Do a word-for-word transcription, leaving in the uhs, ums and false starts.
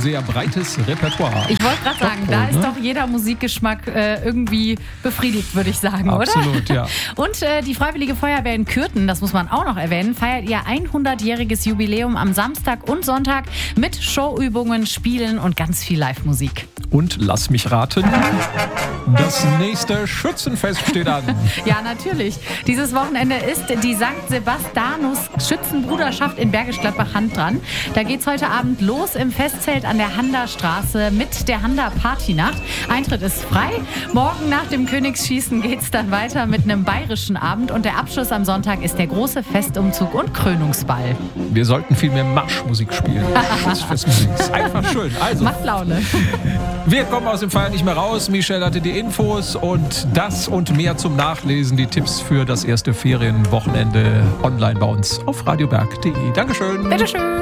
sehr breites Repertoire. Ich wollte gerade sagen, da ist doch jeder Musikgeschmack äh, irgendwie befriedigt, würde ich sagen, Absolut, oder? Absolut, ja. Und äh, die Freiwillige Feuerwehr in Kürten, das muss man auch noch erwähnen, feiert ihr hundertjähriges Jubiläum am Samstag und Sonntag mit Showübungen, Spielen und ganz viel Live-Musik. Und lass mich raten, das nächste Schützenfest steht an. Ja, natürlich. Dieses Wochenende ist die Sankt Sebastianus Schützenbruderschaft in Bergisch Gladbach-Hand dran. Da geht's heute Abend los im Festzelt an der Handastraße mit der Handa Partynacht. Eintritt ist frei. Morgen nach dem Königsschießen geht's dann weiter mit einem bayerischen Abend und der Abschluss am Sonntag ist der große Festumzug und Krönungsball. Wir sollten viel mehr Marschmusik spielen. Schützenfestmusik. Ist einfach schön. Also, macht Laune. Wir kommen aus dem Feiern nicht mehr raus. Michelle hatte die Infos und das und mehr zum Nachlesen. Die Tipps für das erste Ferienwochenende online bei uns auf radioberg punkt de. Dankeschön. Bitteschön.